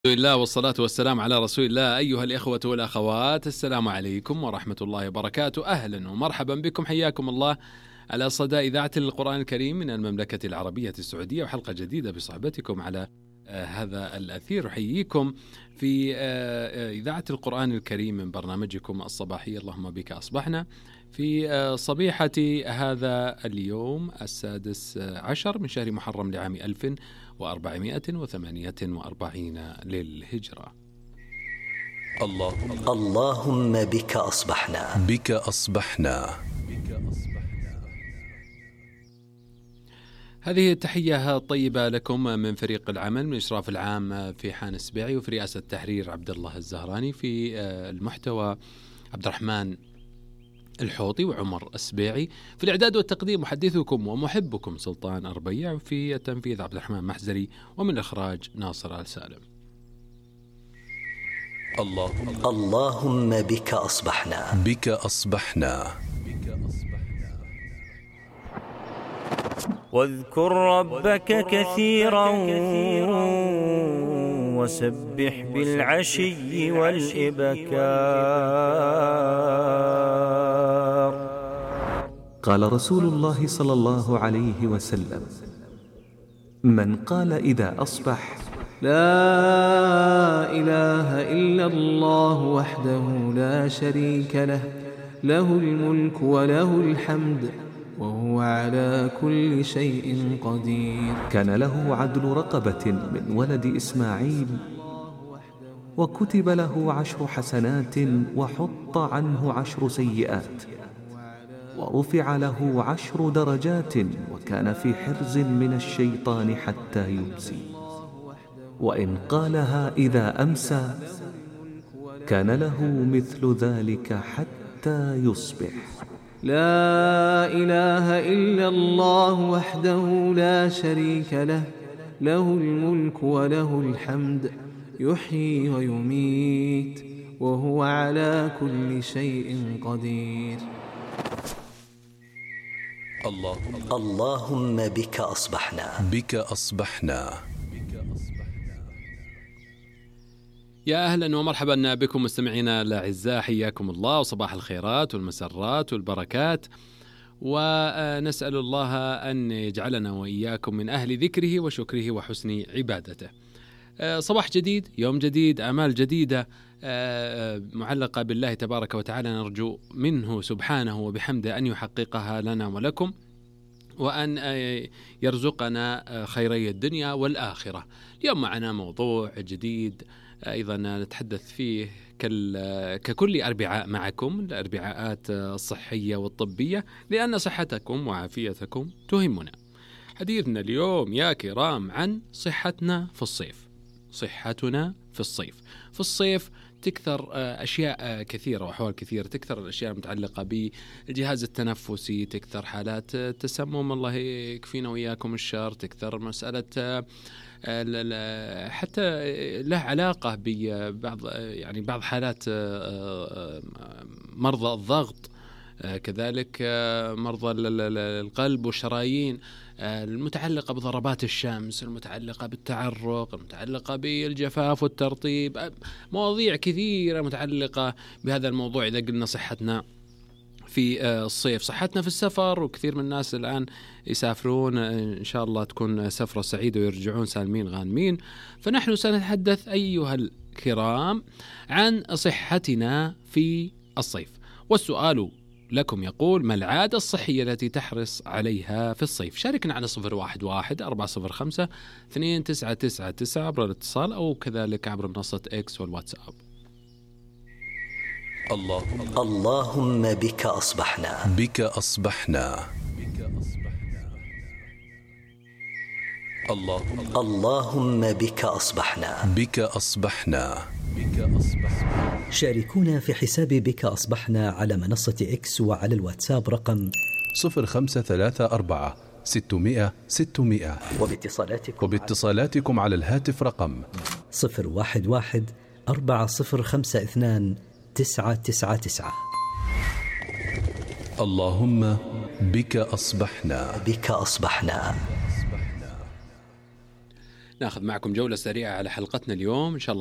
الحمد لله والصلاة والسلام على رسول الله. أيها الإخوة والأخوات، السلام عليكم ورحمة الله وبركاته. أهلا ومرحبا بكم، حياكم الله على صدى إذاعة القرآن الكريم من المملكة العربية السعودية، وحلقة جديدة بصحبتكم على هذا الأثير. أحييكم في إذاعة القرآن الكريم من برنامجكم الصباحي اللهم بك أصبحنا، في صبيحة هذا اليوم 16 من شهر محرم لعام 1448 للهجرة. اللهم بك أصبحنا. بك أصبحنا. هذه التحية طيبة لكم من فريق العمل، من إشراف العام في حان السبيعي، وفي رئاسة التحرير عبد الله الزهراني، في المحتوى عبد الرحمن الحوطي وعمر السبيعي، في الإعداد والتقديم محدثكم ومحبكم سلطان أربيع، وفي التنفيذ عبد الرحمن محزري، ومن الإخراج ناصر آل سالم. اللهم بك أصبحنا. بك أصبحنا. واذكر ربك كثيرا وسبح بالعشي والإبكار. قال رسول الله صلى الله عليه وسلم: من قال إذا أصبح: لا إله إلا الله وحده لا شريك له، له الملك وله الحمد وهو على كل شيء قدير، كان له عدل رقبة من ولد إسماعيل، وكتب له 10 حسنات وحط عنه 10 سيئات، ورفع له 10 درجات، وكان في حرز من الشيطان حتى يمسي. وإن قالها إذا أمسى كان له مثل ذلك حتى يصبح. لا إله إلا الله وحده لا شريك له، له الملك وله الحمد يحيي ويميت وهو على كل شيء قدير. اللهم بك أصبحنا. بك أصبحنا. يا أهلا ومرحبا بكم مستمعينا الأعزاء، حياكم الله، وصباح الخيرات والمسرات والبركات، ونسأل الله أن يجعلنا وإياكم من أهل ذكره وشكره وحسن عبادته. صباح جديد، يوم جديد، أعمال جديدة معلقة بالله تبارك وتعالى، نرجو منه سبحانه وبحمده أن يحققها لنا ولكم، وأن يرزقنا خيري الدنيا والآخرة. اليوم معنا موضوع جديد أيضا نتحدث فيه ككل أربعاء معكم، الأربعاءات الصحية والطبية، لأن صحتكم وعافيتكم تهمنا. حديثنا اليوم يا كرام عن صحتنا في الصيف. صحتنا في الصيف. في الصيف تكثر أشياء كثيرة وأحوال كثيرة، تكثر الأشياء المتعلقة بالجهاز التنفسي، تكثر حالات تسمم، الله يكفينا وإياكم الشر، تكثر مسألة حتى له علاقة بعض حالات مرضى الضغط، كذلك مرضى القلب والشرايين، المتعلقة بضربات الشمس، المتعلقة بالتعرق، المتعلقة بالجفاف والترطيب، مواضيع كثيرة متعلقة بهذا الموضوع. إذا قلنا صحتنا في الصيف، صحتنا في السفر، وكثير من الناس الآن يسافرون، إن شاء الله تكون سفرة سعيدة ويرجعون سالمين غانمين. فنحن سنتحدث أيها الكرام عن صحتنا في الصيف، والسؤال لكم يقول: ما العادة الصحية التي تحرص عليها في الصيف؟ شاركنا على 011-405-2999 عبر الاتصال، أو كذلك عبر منصة إكس والواتساب. اللهم بك أصبحنا. بك أصبحنا. اللهم بك أصبحنا. بك أصبحنا. شاركونا في حساب بك أصبحنا على منصة إكس وعلى الواتساب رقم 0534 600 600، وباتصالاتكم على الهاتف رقم 011 4052 999. اللهم بك أصبحنا. بك أصبحنا. ناخذ معكم جولة سريعة على حلقتنا اليوم إن شاء الله